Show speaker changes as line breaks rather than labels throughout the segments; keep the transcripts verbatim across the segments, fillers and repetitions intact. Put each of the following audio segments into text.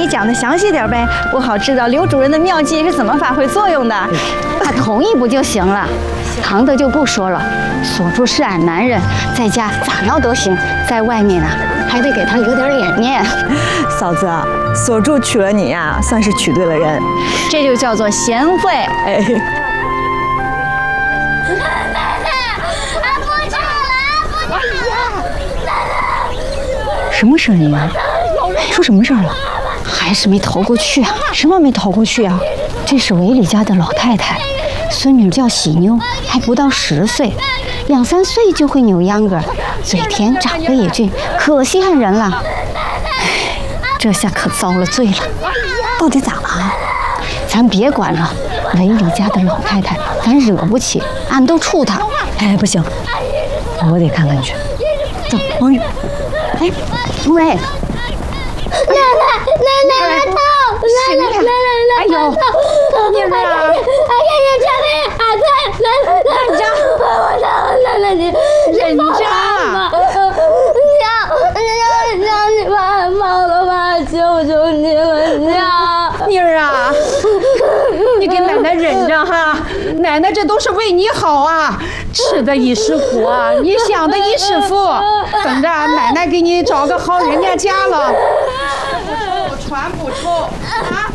你讲的详细点呗，我好知道刘主任的妙计是怎么发挥作用的。
他同意不就行了？唐德就不说了，锁住是俺男人，在家咋闹都行，在外面啊还得给他留点脸面。
嫂子，锁住娶了你呀、啊，算是娶对了人，
这就叫做贤惠。
哎。什么声音啊？出什么事儿了？
还是没逃过去啊？
什么没逃过去啊？
这是韦里家的老太太，孙女叫喜妞，还不到十岁，两三岁就会扭秧歌，嘴甜，长得也俊，可稀罕人了。哎，这下可遭了罪了。
到底咋了？
咱别管了，韦里家的老太太，咱惹不起，俺都怵她。
哎，不行，我得看看去。走，王宇。哎，
喂，奶
奶，奶奶来套，奶奶，奶奶来，
哎呦，
你们啊，哎呀呀，这里啊，对，来来来，我操，奶奶你
忍着啊！
娘，娘娘，你把放了吧，求求你了，娘。
妮儿啊，你给奶奶忍着哈，奶奶这都是为你好啊，吃的一时苦啊，你想的一时福，等着奶奶给你找个好人家家了。不愁，船不愁啊！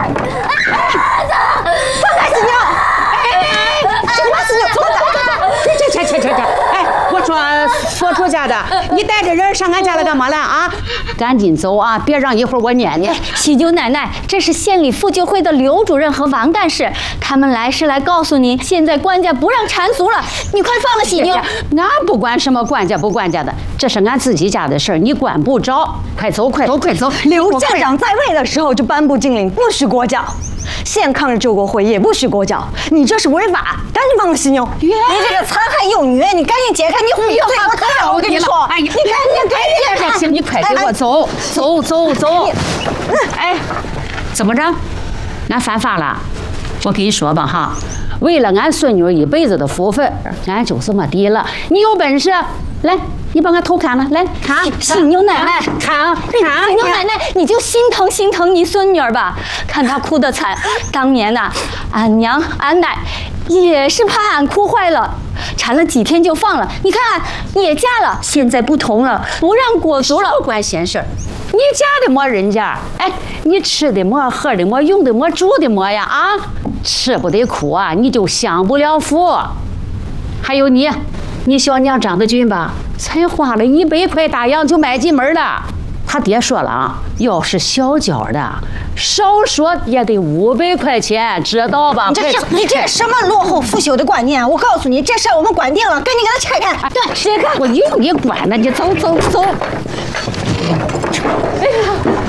放开死妞！哎，什么死妞？怎么打？
这这这这这！哎，我说说出家的，你带着人上俺家来干嘛了啊？赶紧走啊，别让一会儿我撵你。
喜妞奶奶，这是县里妇救会的刘主任和王干事，他们来是来告诉您，现在官家不让缠足了，你快放了喜妞。
俺不管什么官家不官家的，这是俺自己家的事儿，你管不着。快走，快走，快走！
刘县长在位的时候就颁布禁令，不许裹脚。县抗日救国会也不许裹脚，你这是违法，赶紧放了喜妞！你这个残害幼女，你赶紧解开，你毁了他的可了！我跟你说，哎，你赶紧赶紧解开！
你快给我走，走走走！哎，怎么着？俺犯法了？我跟你说吧哈，为了俺孙女一辈子的福分，俺就是没底了。你有本事来！你把俺头砍了，来砍！
喜妞奶奶，
砍砍！
喜妞奶奶，你就心疼心疼你孙女儿吧，看她哭得惨。当年呐、啊，俺娘俺奶也是怕俺哭坏了，缠了几天就放了。你看也嫁了，现在不同了，不让裹足了，
不管闲事儿。你家的么人家？哎，你吃的么，喝的么，用的么，住的么呀？啊，吃不得苦啊，你就享不了福。还有你。你小娘长得俊吧？才花了一百块大洋就买进门了。他爹说了啊，要是小脚的，少说也得五百块钱，知道吧？
你这是你这是什么落后腐朽的观念？我告诉你，这事我们管定了，赶紧给他拆开。
对，拆开！我用你管呢，你走走走。哎呀！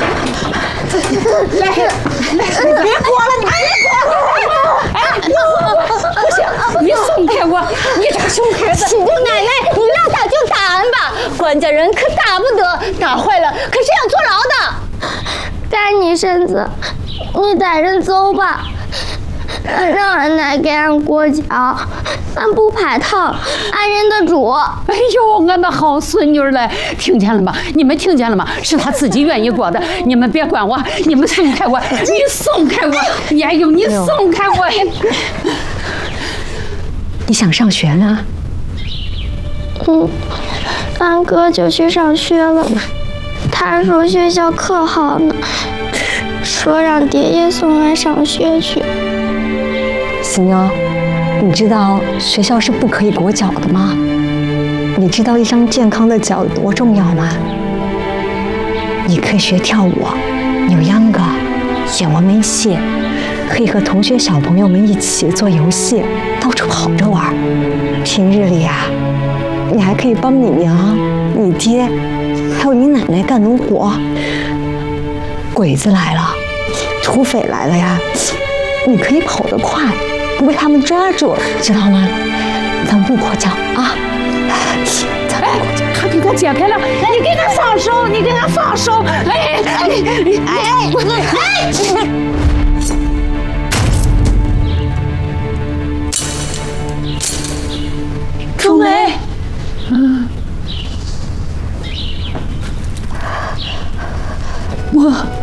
来来，别过了，你别过！哎，不行，你松开我！你这个熊孩子！
喜妞奶奶，你让打就打俺吧，官家人可打不得，打坏了可是要坐牢的。
该你身子，你带人走吧。让俺奶给俺裹脚，俺不怕烫，俺忍得住。
哎呦，俺的好孙女嘞，听见了吗？你们听见了吗？是她自己愿意裹的，你们别管我，你们松开我，你松开我，哎呦，你松开我！
你想上学呢？
嗯，俺哥就去上学了，他说学校可好呢，说让爹爷送俺上学去。
喜妞，你知道学校是不可以裹脚的吗？你知道一双健康的脚多重要吗？你可以学跳舞、扭秧歌、演完美戏，可以和同学小朋友们一起做游戏，到处跑着玩。平日里啊，你还可以帮你娘、你爹，还有你奶奶干农活。鬼子来了，土匪来了呀，你可以跑得快，不被他们抓住，知道吗？咱不裹脚啊！咱不裹脚。
他给他解开了，你给他放手，你给他放手！哎哎哎哎哎！朱梅，嗯，我。